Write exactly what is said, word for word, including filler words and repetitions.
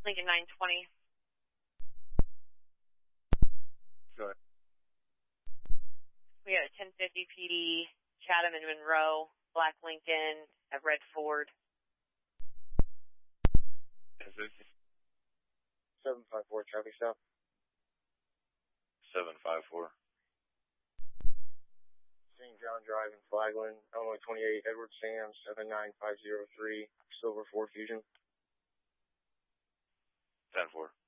Lincoln nine twenty. Go ahead. We got a ten fifty P D, Chatham and Monroe, Black Lincoln, at Red Ford. ten fifty. seven five four, traffic stop. seven five four. Saint John Drive in Flagland, Illinois twenty-eight, Edward Sam, seven nine five zero three, Silver four Fusion. ten four.